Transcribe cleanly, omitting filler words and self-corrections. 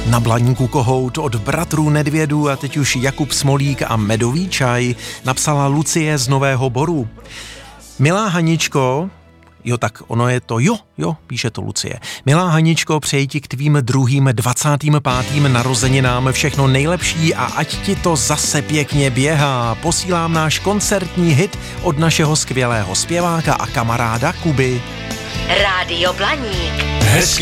Na Blaníku kohout od bratrů Nedvědů a teď už Jakub Smolík a Medový čaj napsala Lucie z Nového Boru. Milá Haničko, jo tak ono je to, jo, píše to Lucie. Milá Haničko, přeji ti k tvým druhým 25. narozeninám všechno nejlepší a ať ti to zase pěkně běhá. Posílám náš koncertní hit od našeho skvělého zpěváka a kamaráda Kuby. Rádio Blaník.